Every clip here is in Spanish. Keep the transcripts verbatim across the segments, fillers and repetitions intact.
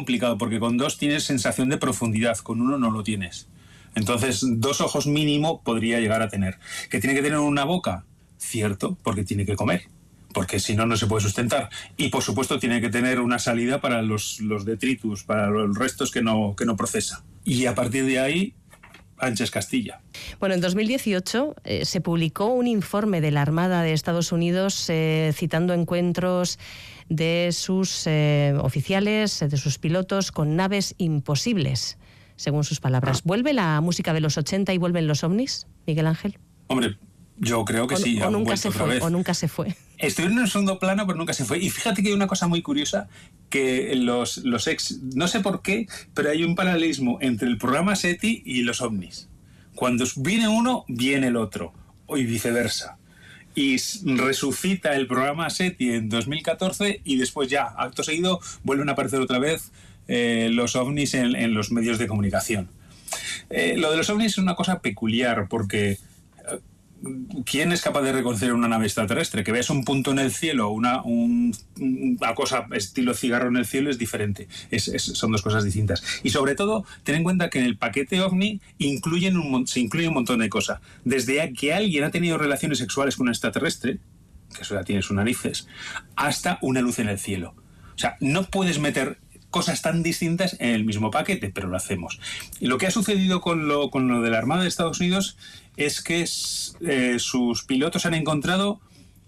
complicado, porque con dos tienes sensación de profundidad, con uno no lo tienes. Entonces, dos ojos mínimo podría llegar a tener. ¿Que tiene que tener una boca? Cierto, porque tiene que comer, porque si no, no se puede sustentar. Y, por supuesto, tiene que tener una salida para los, los detritus, para los restos que no, que no procesa. Y a partir de ahí, Ancha Castilla. Bueno, en dos mil dieciocho eh, se publicó un informe de la Armada de Estados Unidos eh, citando encuentros de sus eh, oficiales, de sus pilotos con naves imposibles, según sus palabras. ¿Vuelve la música de los ochenta y vuelven los ovnis, Miguel Ángel? Hombre, yo creo que o, sí. O nunca se fue, vez. o nunca se fue. Estuvieron en el segundo plano, pero nunca se fue. Y fíjate que hay una cosa muy curiosa, que los, los ex, no sé por qué, pero hay un paralelismo entre el programa SETI y los ovnis. Cuando viene uno, viene el otro, y viceversa. Y resucita el programa SETI en dos mil catorce y después ya, acto seguido, vuelven a aparecer otra vez eh, los ovnis en, en los medios de comunicación. Eh, lo de los ovnis es una cosa peculiar, porque ¿quién es capaz de reconocer una nave extraterrestre? Que veas un punto en el cielo, una, un, una cosa estilo cigarro en el cielo es diferente. Es, es, son dos cosas distintas. Y sobre todo, ten en cuenta que en el paquete OVNI incluyen un, se incluye un montón de cosas. Desde que alguien ha tenido relaciones sexuales con un extraterrestre, que eso ya tiene sus narices, hasta una luz en el cielo. O sea, no puedes meter cosas tan distintas en el mismo paquete, pero lo hacemos. Y lo que ha sucedido con lo, con lo de la Armada de Estados Unidos es que eh, sus pilotos han encontrado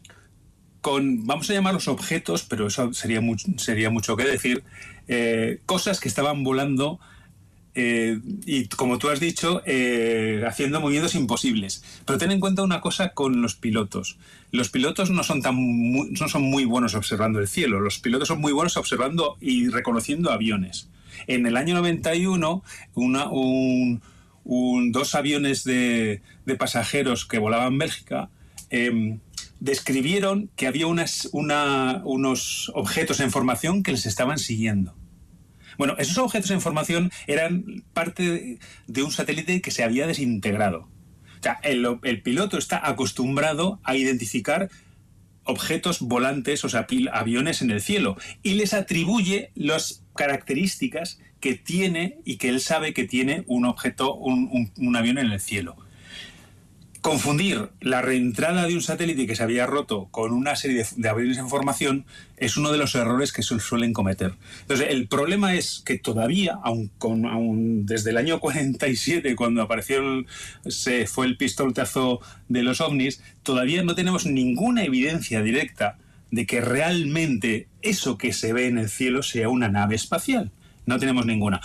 con, vamos a llamarlos objetos, pero eso sería, mucho, sería mucho que decir, eh, cosas que estaban volando eh, y, como tú has dicho, eh, haciendo movimientos imposibles. Pero ten en cuenta una cosa con los pilotos. Los pilotos no son, tan muy, no son muy buenos observando el cielo. Los pilotos son muy buenos observando y reconociendo aviones. En el año noventa y uno, una, un... Un, dos aviones de, de pasajeros que volaban Bélgica eh, describieron que había unas, una, unos objetos en formación que les estaban siguiendo. Bueno, esos objetos en formación eran parte de, de un satélite que se había desintegrado. O sea, el, el piloto está acostumbrado a identificar objetos volantes, o sea, aviones en el cielo, y les atribuye las características que tiene y que él sabe que tiene un objeto, un, un, un avión en el cielo. Confundir la reentrada de un satélite que se había roto con una serie de, de aviones en formación es uno de los errores que se suelen cometer. Entonces, el problema es que todavía, aun con, aun desde el año cuarenta y siete, cuando apareció el, se fue el pistoletazo de los ovnis, todavía no tenemos ninguna evidencia directa de que realmente eso que se ve en el cielo sea una nave espacial. No tenemos ninguna.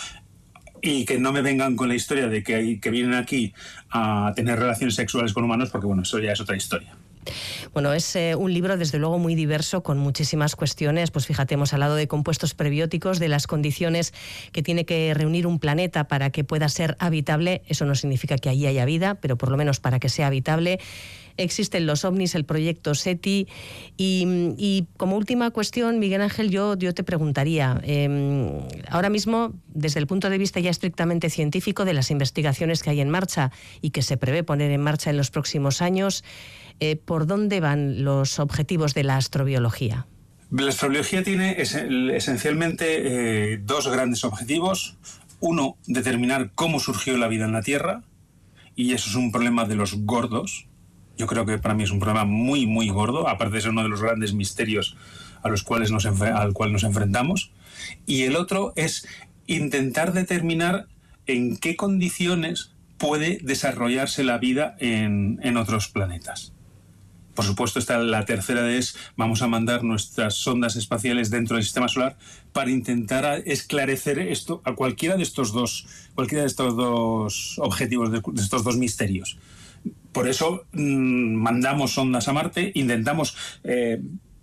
Y que no me vengan con la historia de que, hay, que vienen aquí a tener relaciones sexuales con humanos, porque bueno, eso ya es otra historia. Bueno, es eh, un libro desde luego muy diverso, con muchísimas cuestiones. Pues fíjate, hemos hablado de compuestos prebióticos, de las condiciones que tiene que reunir un planeta para que pueda ser habitable. Eso no significa que allí haya vida, pero por lo menos para que sea habitable. Existen los ovnis, el proyecto SETI y, y como última cuestión, Miguel Ángel, yo, yo te preguntaría, eh, ahora mismo, desde el punto de vista ya estrictamente científico de las investigaciones que hay en marcha y que se prevé poner en marcha en los próximos años, eh, ¿por dónde van los objetivos de la astrobiología? La astrobiología tiene es, esencialmente eh, dos grandes objetivos. Uno, determinar cómo surgió la vida en la Tierra, y eso es un problema de los gordos. Yo creo que para mí es un problema muy, muy gordo, aparte de ser uno de los grandes misterios a los cuales nos, al cual nos enfrentamos. Y el otro es intentar determinar en qué condiciones puede desarrollarse la vida en, en otros planetas. Por supuesto, está la tercera es, vamos a mandar nuestras sondas espaciales dentro del sistema solar para intentar esclarecer esto a cualquiera de estos dos, cualquiera de estos dos objetivos, de, de estos dos misterios. Por eso mmm, mandamos sondas a Marte, intentamos eh,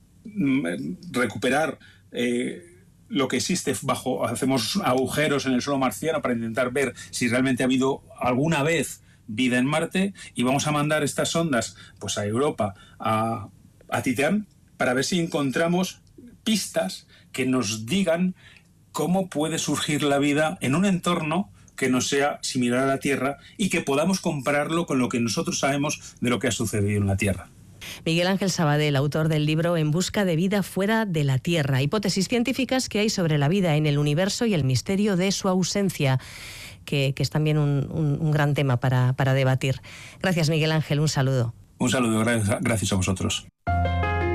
recuperar eh, lo que existe bajo, hacemos agujeros en el suelo marciano para intentar ver si realmente ha habido alguna vez vida en Marte, y vamos a mandar estas sondas pues a Europa, a, a Titán, para ver si encontramos pistas que nos digan cómo puede surgir la vida en un entorno que no sea similar a la Tierra y que podamos compararlo con lo que nosotros sabemos de lo que ha sucedido en la Tierra. Miguel Ángel Sabadell, autor del libro En busca de vida fuera de la Tierra, hipótesis científicas que hay sobre la vida en el universo y el misterio de su ausencia, que, que es también un, un, un gran tema para, para debatir. Gracias, Miguel Ángel, un saludo. Un saludo, gracias a vosotros.